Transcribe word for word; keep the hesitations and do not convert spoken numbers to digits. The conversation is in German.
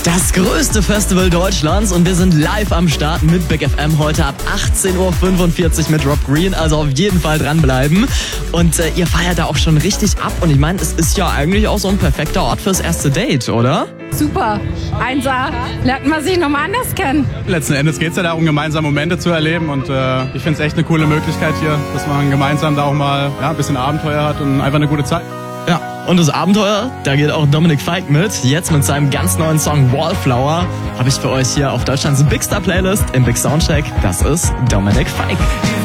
Das größte Festival Deutschlands und wir sind live am Start mit Big F M heute ab achtzehn Uhr fünfundvierzig mit Rob Green, also auf jeden Fall dranbleiben. Und äh, ihr feiert da auch schon richtig ab und ich meine, es ist ja eigentlich auch so ein perfekter Ort fürs erste Date, oder? Super, Einser, lernt man sich nochmal anders kennen. Letzten Endes geht es ja darum, gemeinsam Momente zu erleben und äh, ich finde es echt eine coole Möglichkeit hier, dass man gemeinsam da auch mal ja, ein bisschen Abenteuer hat und einfach eine gute Zeit. Ja, und das Abenteuer, da geht auch Dominik Fike mit. Jetzt mit seinem ganz neuen Song Wallflower habe ich für euch hier auf Deutschlands Big Star Playlist im Big Soundcheck. Das ist Dominik Fike.